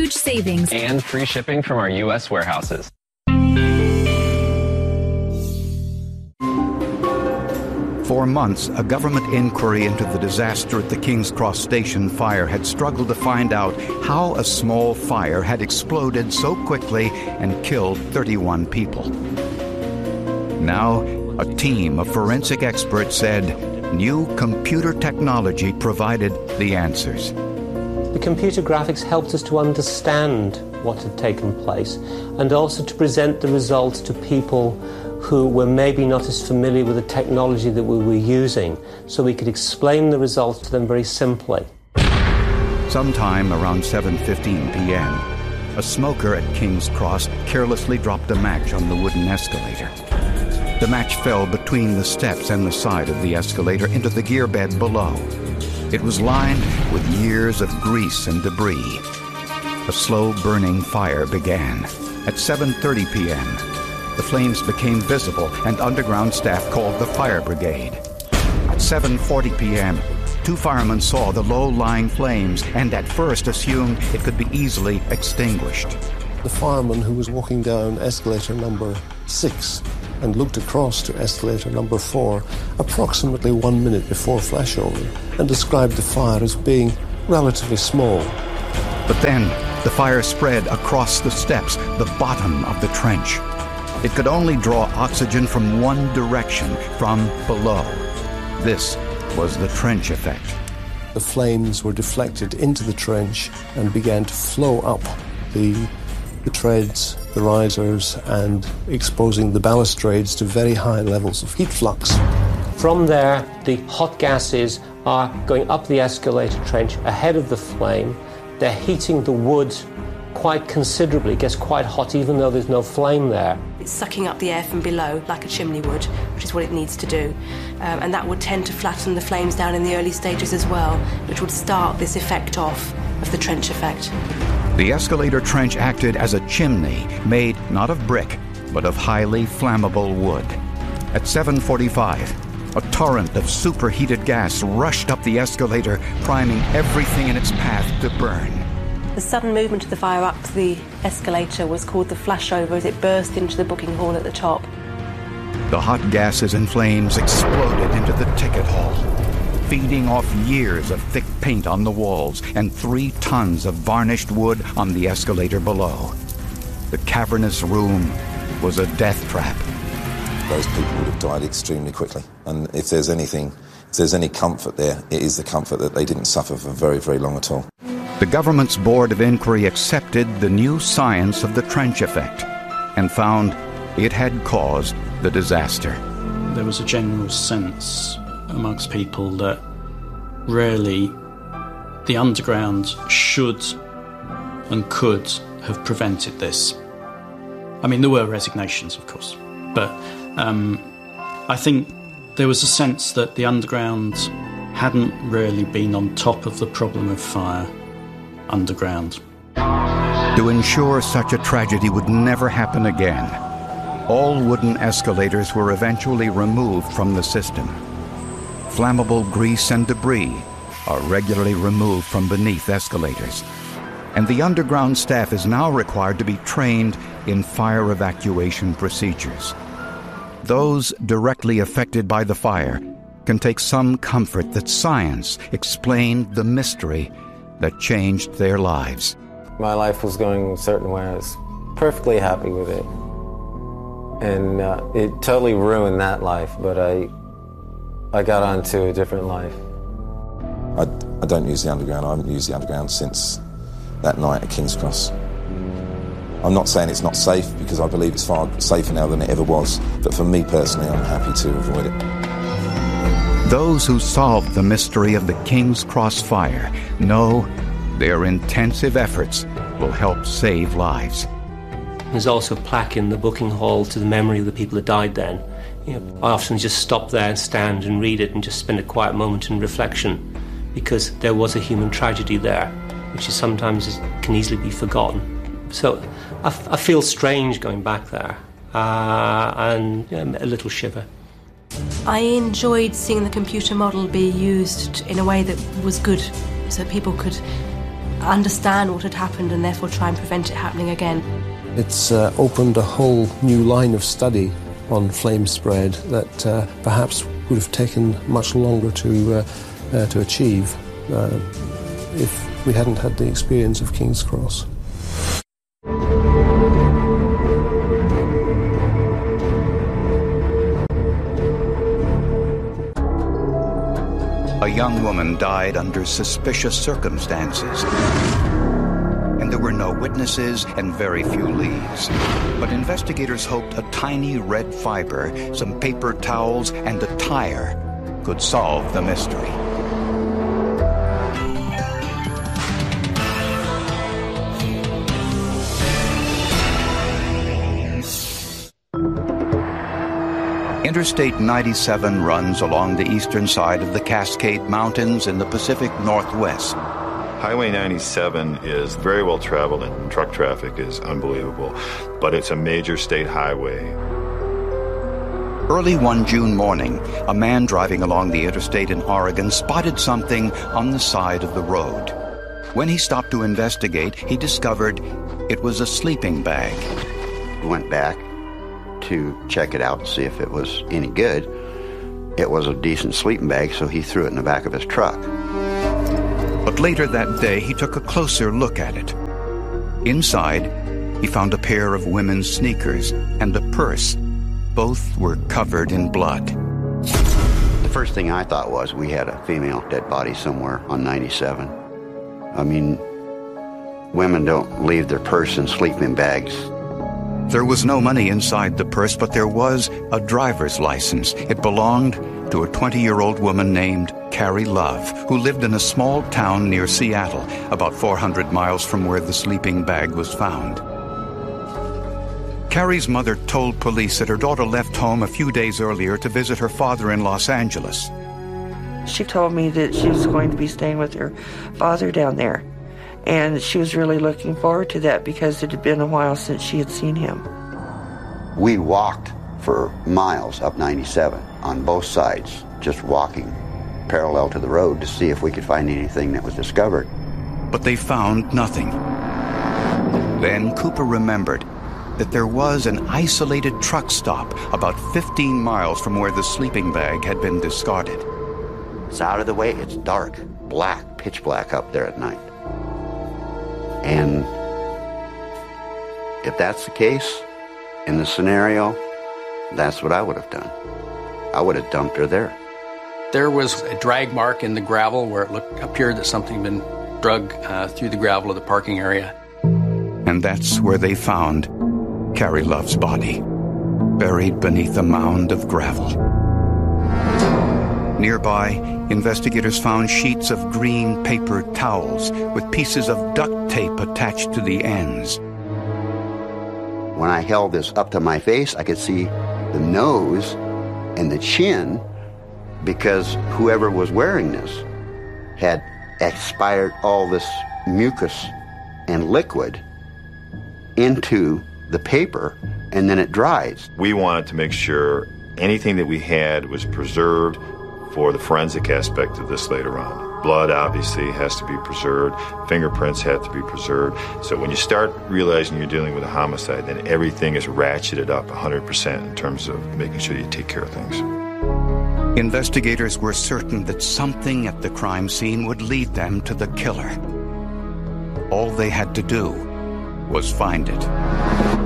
huge savings and free shipping from our U.S. warehouses. For months, a government inquiry into the disaster at the King's Cross Station fire had struggled to find out how a small fire had exploded so quickly and killed 31 people. Now, a team of forensic experts said new computer technology provided the answers. The computer graphics helped us to understand what had taken place and also to present the results to people who were maybe not as familiar with the technology that we were using, so we could explain the results to them very simply. Sometime around 7:15 p.m., a smoker at King's Cross carelessly dropped a match on the wooden escalator. The match fell between the steps and the side of the escalator into the gear bed below. It was lined with years of grease and debris. A slow-burning fire began. At 7:30 p.m., the flames became visible and underground staff called the fire brigade. At 7:40 p.m., two firemen saw the low-lying flames and at first assumed it could be easily extinguished. The fireman who was walking down escalator number 6 and looked across to escalator number 4 approximately 1 minute before flashover and described the fire as being relatively small. But then the fire spread across the steps, the bottom of the trench. It could only draw oxygen from one direction, from below. This was the trench effect. The flames were deflected into the trench and began to flow up the treads, the risers, and exposing the balustrades to very high levels of heat flux. From there, the hot gases are going up the escalator trench ahead of the flame. They're heating the wood quite considerably. It gets quite hot even though there's no flame there. It's sucking up the air from below like a chimney would, which is what it needs to do. And that would tend to flatten the flames down in the early stages as well, which would start this effect off of the trench effect. The escalator trench acted as a chimney made not of brick, but of highly flammable wood. At 7:45, a torrent of superheated gas rushed up the escalator, priming everything in its path to burn. The sudden movement of the fire up the escalator was called the flashover as it burst into the booking hall at the top. The hot gases and flames exploded into the ticket hall, feeding off years of thick paint on the walls and 3 tons of varnished wood on the escalator below. The cavernous room was a death trap. Those people would have died extremely quickly. And if there's any comfort there, it is the comfort that they didn't suffer for very, very long at all. The government's Board of Inquiry accepted the new science of the trench effect and found it had caused the disaster. There was a general sense amongst people that really the underground should and could have prevented this. I mean, there were resignations, of course, but I think there was a sense that the underground hadn't really been on top of the problem of fire underground. To ensure such a tragedy would never happen again, all wooden escalators were eventually removed from the system. Flammable grease and debris are regularly removed from beneath escalators, and the underground staff is now required to be trained in fire evacuation procedures. Those directly affected by the fire can take some comfort that science explained the mystery that changed their lives. My life was going a certain way. I was perfectly happy with it. And it totally ruined that life, but I got onto a different life. I don't use the underground. I haven't used the underground since that night at King's Cross. I'm not saying it's not safe, because I believe it's far safer now than it ever was. But for me personally, I'm happy to avoid it. Those who solved the mystery of the King's Cross fire know their intensive efforts will help save lives. There's also a plaque in the booking hall to the memory of the people that died then. I often just stop there and stand and read it and just spend a quiet moment in reflection, because there was a human tragedy there, which is sometimes can easily be forgotten. So I feel strange going back there, and a little shiver. I enjoyed seeing the computer model be used in a way that was good, so people could understand what had happened and therefore try and prevent it happening again. It's opened a whole new line of study on flame spread that perhaps would have taken much longer to achieve if we hadn't had the experience of King's Cross. A young woman died under suspicious circumstances, and there were no witnesses and very few leads. But investigators hoped a tiny red fiber, some paper towels, and a tire could solve the mystery. Interstate 97 runs along the eastern side of the Cascade Mountains in the Pacific Northwest. Highway 97 is very well traveled and truck traffic is unbelievable, but it's a major state highway. Early one June morning, a man driving along the interstate in Oregon spotted something on the side of the road. When he stopped to investigate, he discovered it was a sleeping bag. We went back to check it out and see if it was any good. It was a decent sleeping bag, so he threw it in the back of his truck. But later that day, he took a closer look at it. Inside, he found a pair of women's sneakers and a purse. Both were covered in blood. The first thing I thought was we had a female dead body somewhere on 97. I mean, women don't leave their purse in sleeping bags. There was no money inside the purse, but there was a driver's license. It belonged to a 20-year-old woman named Carrie Love, who lived in a small town near Seattle, about 400 miles from where the sleeping bag was found. Carrie's mother told police that her daughter left home a few days earlier to visit her father in Los Angeles. She told me that she was going to be staying with her father down there. And she was really looking forward to that because it had been a while since she had seen him. We walked for miles up 97 on both sides, just walking parallel to the road to see if we could find anything that was discovered. But they found nothing. Then Cooper remembered that there was an isolated truck stop about 15 miles from where the sleeping bag had been discarded. It's out of the way. It's dark, black, pitch black up there at night. And if that's the case, in the scenario, that's what I would have done. I would have dumped her there. There was a drag mark in the gravel where it appeared that something had been dragged through the gravel of the parking area. And that's where they found Carrie Love's body, buried beneath a mound of gravel. Nearby, investigators found sheets of green paper towels with pieces of duct tape attached to the ends. When I held this up to my face, I could see the nose and the chin because whoever was wearing this had expired all this mucus and liquid into the paper, and then it dries. We wanted to make sure anything that we had was preserved for the forensic aspect of this later on. Blood obviously has to be preserved, fingerprints have to be preserved. So when you start realizing you're dealing with a homicide, then everything is ratcheted up 100% in terms of making sure you take care of things. Investigators were certain that something at the crime scene would lead them to the killer. All they had to do was find it.